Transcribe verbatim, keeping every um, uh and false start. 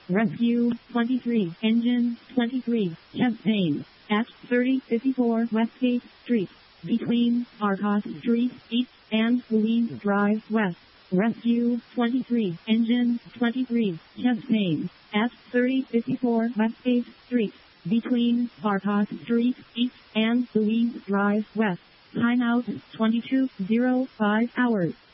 Rescue twenty-three, Engine twenty-three, chest pain, at thirty fifty-four Westgate Street, between Arcot Street East and Louise Drive West. Rescue twenty-three, Engine twenty-three, chest pain, at thirty fifty-four Westgate Street, between Arcot Street East and Louise Drive West. Timeout twenty-two oh five hours.